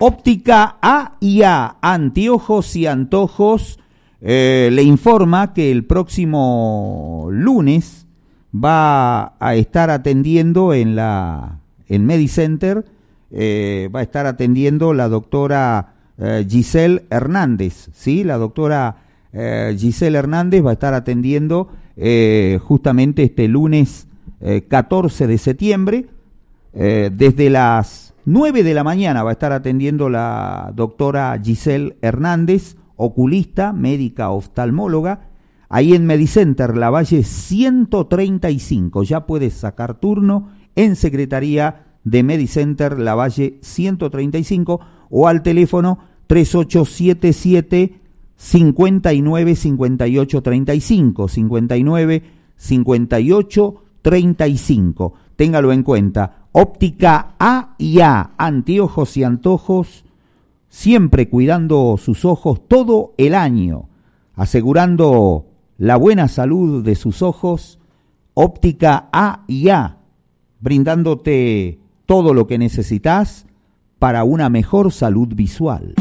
Óptica A&A, Anteojos y Antojos, le informa que el próximo lunes va a estar atendiendo en Medicenter, va a estar atendiendo la doctora Giselle Hernández, ¿sí? La doctora Giselle Hernández va a estar atendiendo justamente este lunes 14 de septiembre, desde las 9 de la mañana va a estar atendiendo la doctora Giselle Hernández, oculista, médica oftalmóloga, ahí en Medicenter, Lavalle 135. Ya puedes sacar turno en Secretaría de Medicenter, Lavalle 135, o al teléfono 3877 59 58 35, 59 58 35. Téngalo en cuenta. Óptica A&A, Anteojos y Antojos, siempre cuidando sus ojos todo el año, asegurando la buena salud de sus ojos. Óptica A&A, brindándote todo lo que necesitas para una mejor salud visual.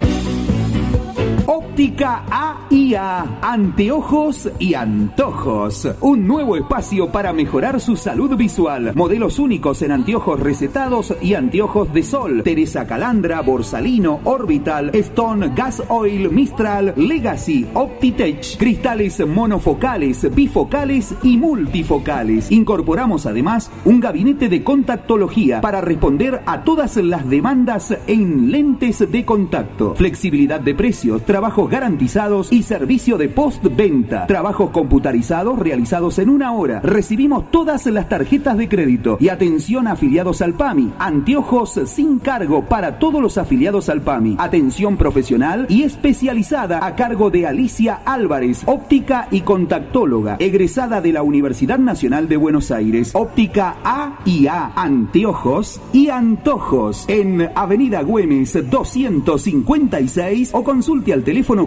Óptica A&A, Anteojos y Antojos. Un nuevo espacio para mejorar su salud visual. Modelos únicos en anteojos recetados y anteojos de sol. Teresa Calandra, Borsalino, Orbital, Stone, Gas Oil, Mistral, Legacy, Optitech. Cristales monofocales, bifocales y multifocales. Incorporamos además un gabinete de contactología para responder a todas las demandas en lentes de contacto. Flexibilidad de precios, trabajos garantizados y servicio de postventa. Trabajos computarizados realizados en 1 hora. Recibimos todas las tarjetas de crédito y atención a afiliados al PAMI. Anteojos sin cargo para todos los afiliados al PAMI. Atención profesional y especializada a cargo de Alicia Álvarez, óptica y contactóloga, egresada de la Universidad Nacional de Buenos Aires. Óptica A&A, Anteojos y Antojos, en Avenida Güemes 256, o consulte al teléfono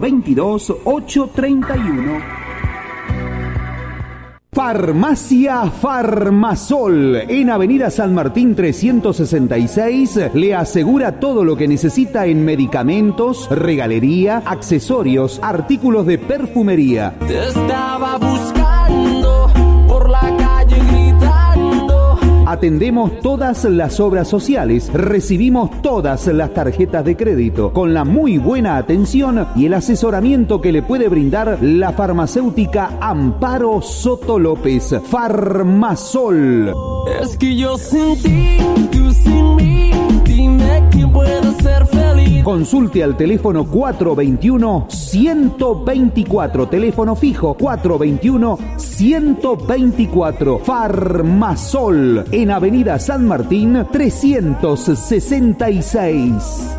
422-831. Farmacia Farmasol, en Avenida San Martín 366, le asegura todo lo que necesita en medicamentos, regalería, accesorios, artículos de perfumería. Te estaba buscando por la calle gritando. Atendemos todas las obras sociales, recibimos todas las tarjetas de crédito, con la muy buena atención y el asesoramiento que le puede brindar la farmacéutica Amparo Soto López. Farmasol. Es que yo sin ti, tú sin mí, dime quién puede ser feliz. Consulte al teléfono 421-124, teléfono fijo 421-124. Farmasol, en Avenida San Martín 366.